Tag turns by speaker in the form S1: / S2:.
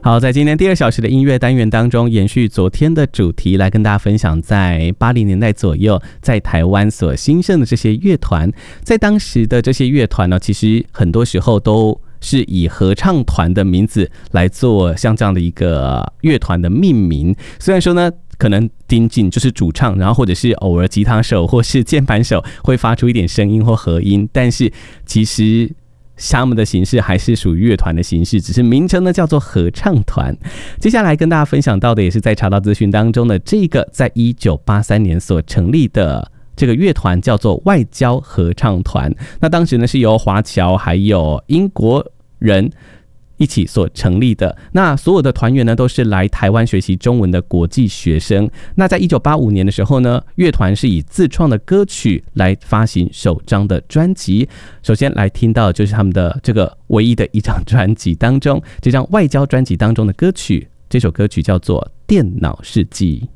S1: 好，在今天第2小时的音乐单元当中，延续昨天的主题，来跟大家分享在80年代左右在台湾所兴盛的这些乐团。在当时的这些乐团呢，其实很多时候都是以合唱团的名字来做像这样的一个乐团的命名。虽然说呢，可能顶紧就是主唱，然后或者是偶尔吉他手或是键盘手会发出一点声音或合音，但是其实他们的形式还是属于乐团的形式，只是名称呢叫做合唱团。接下来跟大家分享到的也是在查到资讯当中的这个在1983年所成立的这个乐团叫做外交合唱团。那当时呢是由华侨还有英国人一起所成立的，那所有的团员呢都是来台湾学习中文的国际学生。那在1985年的时候呢，乐团是以自创的歌曲来发行首张的专辑。首先来听到就是他们的这个唯一的一张专辑当中，这张外交专辑当中的歌曲，这首歌曲叫做《电脑世纪》。